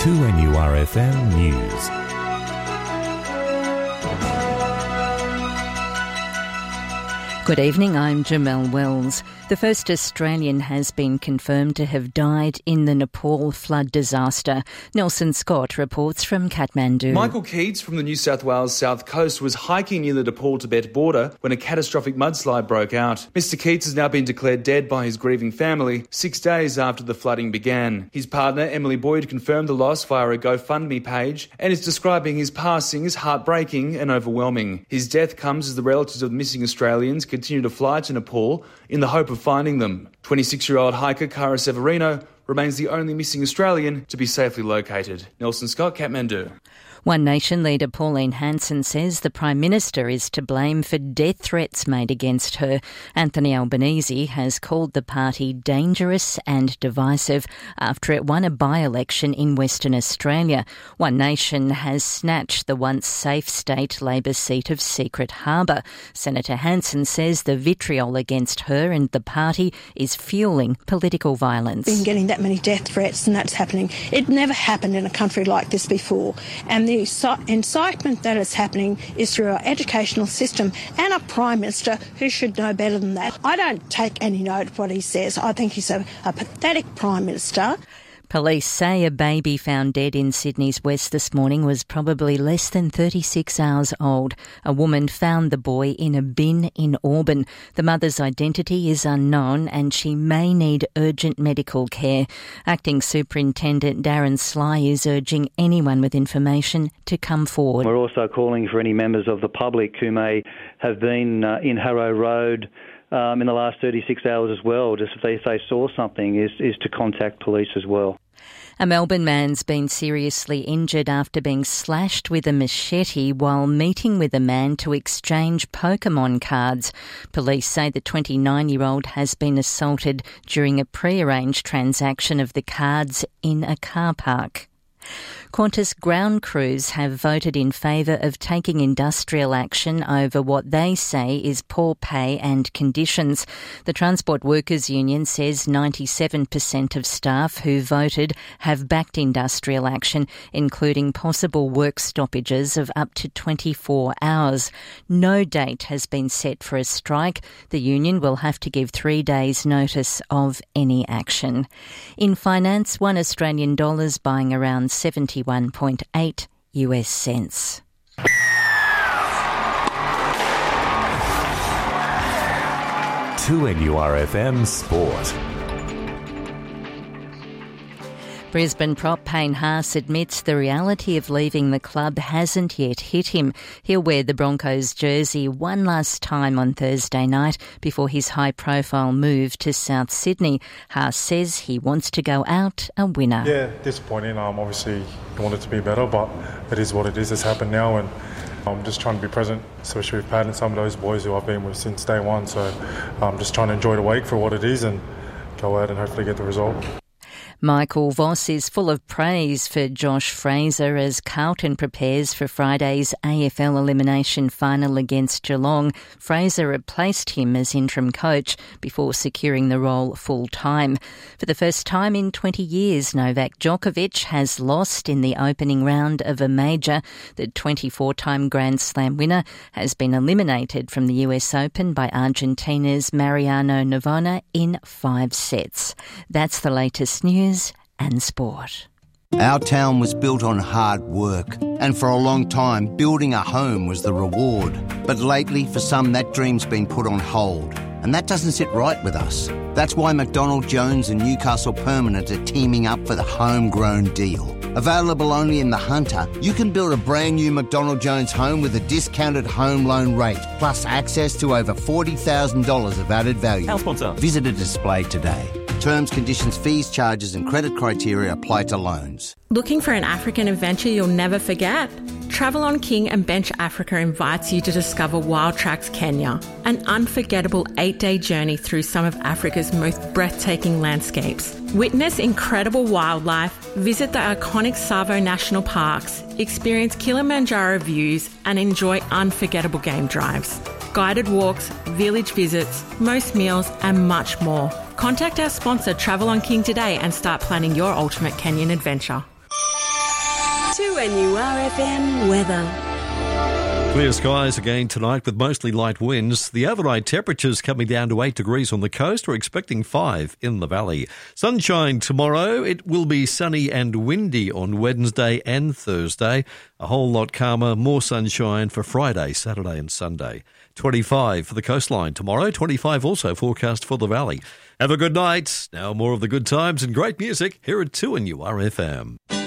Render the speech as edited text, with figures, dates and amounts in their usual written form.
2NURFM News. Good evening, I'm Jamelle Wells. The first Australian has been confirmed to have died in the Nepal flood disaster. Nelson Scott reports from Kathmandu. Michael Keats from the New South Wales south coast was hiking near the Nepal-Tibet border when a catastrophic mudslide broke out. Mr Keats has now been declared dead by his grieving family 6 days after the flooding began. His partner, Emily Boyd, confirmed the loss via a GoFundMe page and is describing his passing as heartbreaking and overwhelming. His death comes as the relatives of the missing Australians continue to fly to Nepal in the hope of finding them. 26-year-old hiker Cara Severino remains the only missing Australian to be safely located. Nelson Scott, Kathmandu. One Nation leader Pauline Hanson says the Prime Minister is to blame for death threats made against her. Anthony Albanese has called the party dangerous and divisive after it won a by-election in Western Australia. One Nation has snatched the once safe state Labor seat of Secret Harbour. Senator Hanson says the vitriol against her and the party is fuelling political violence. Been getting that many death threats and that's happening. It never happened in a country like this before. And the incitement that is happening is through our educational system and a Prime Minister who should know better than that. I don't take any note of what he says. I think he's a pathetic Prime Minister. Police say a baby found dead in Sydney's west this morning was probably less than 36 hours old. A woman found the boy in a bin in Auburn. The mother's identity is unknown and she may need urgent medical care. Acting Superintendent Darren Sly is urging anyone with information to come forward. We're also calling for any members of the public who may have been in Harrow Road in the last 36 hours as well, just if they saw something, is to contact police as well. A Melbourne man's been seriously injured after being slashed with a machete while meeting with a man to exchange Pokemon cards. Police say the 29-year-old has been assaulted during a pre-arranged transaction of the cards in a car park. Qantas ground crews have voted in favour of taking industrial action over what they say is poor pay and conditions. The Transport Workers Union says 97% of staff who voted have backed industrial action, including possible work stoppages of up to 24 hours. No date has been set for a strike. The union will have to give 3 days' notice of any action. In finance, $1 Australian buying around 71.8 US cents. To NURFM Sport. Brisbane prop Payne Haas admits the reality of leaving the club hasn't yet hit him. He'll wear the Broncos jersey one last time on Thursday night before his high-profile move to South Sydney. Haas says he wants to go out a winner. Yeah, disappointing. Obviously, I want it to be better, but it is what it is. It's happened now, and I'm just trying to be present, especially with Pat and some of those boys who I've been with since day one. So I'm just trying to enjoy the week for what it is and go out and hopefully get the result. Michael Voss is full of praise for Josh Fraser as Carlton prepares for Friday's AFL elimination final against Geelong. Fraser replaced him as interim coach before securing the role full-time. For the first time in 20 years, Novak Djokovic has lost in the opening round of a major. The 24-time Grand Slam winner has been eliminated from the US Open by Argentina's Mariano Navona in 5 sets. That's the latest news and sport. Our town was built on hard work, and for a long time, building a home was the reward. But lately, for some, that dream's been put on hold, and that doesn't sit right with us. That's why McDonald Jones and Newcastle Permanent are teaming up for the homegrown deal. Available only in the Hunter, you can build a brand new McDonald Jones home with a discounted home loan rate, plus access to over $40,000 of added value. Our sponsor. Visit a display today. Terms, conditions, fees, charges and credit criteria apply to loans. Looking for an African adventure you'll never forget? Travel on King and Bench Africa invites you to discover Wild Tracks Kenya, an unforgettable 8-day journey through some of Africa's most breathtaking landscapes. Witness incredible wildlife, visit the iconic Tsavo National Parks, experience Kilimanjaro views and enjoy unforgettable game drives. Guided walks, village visits, most meals and much more. Contact our sponsor Travel on King today and start planning your ultimate Kenyan adventure. 2NURFM weather. Clear skies again tonight with mostly light winds. The overnight temperatures coming down to 8 degrees on the coast. We're expecting 5 in the valley. Sunshine tomorrow. It will be sunny and windy on Wednesday and Thursday. A whole lot calmer, more sunshine for Friday, Saturday and Sunday. 25 for the coastline tomorrow. 25 also forecast for the valley. Have a good night. Now more of the good times and great music here at 2NURFM.